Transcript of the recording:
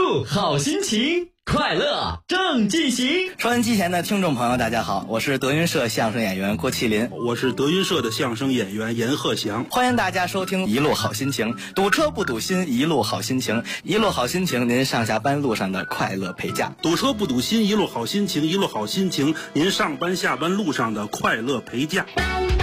路好心情，快乐正进行。 收音机前的听众朋友大家好，我是德云社相声演员郭麒麟， 我是德云社的相声演员阎鹤祥。 欢迎大家收听一路好心情，堵车不堵心，一路好心情，一路好心情，您上下班路上的快乐陪驾。 堵车不堵心，一路好心情，一路好心情，您上班下班路上的快乐陪驾。